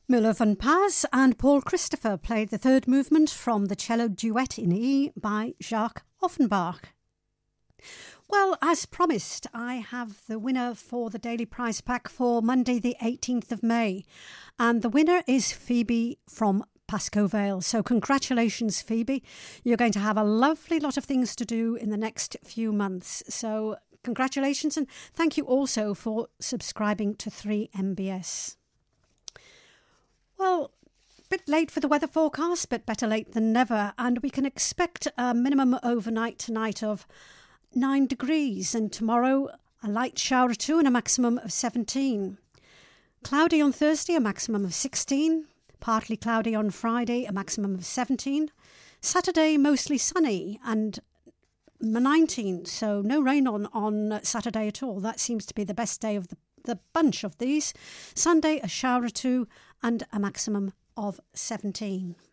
Müller van Paz and Paul Christopher played the third movement from the cello duet in E by Jacques Offenbach. Well, as promised, I have the winner for the Daily Prize Pack for Monday the 18th of May. And the winner is Phoebe from Pascoe Vale. So congratulations, Phoebe. You're going to have a lovely lot of things to do in the next few months. So congratulations, and thank you also for subscribing to 3MBS. Well, a bit late for the weather forecast, but better late than never. And we can expect a minimum overnight tonight of 9 degrees, and tomorrow a light shower or two and a maximum of 17. Cloudy on Thursday, a maximum of 16. Partly cloudy on Friday, a maximum of 17. Saturday, mostly sunny and 19, so no rain on Saturday at all. That seems to be the best day of the bunch of these. Sunday, a shower or two and a maximum of 17.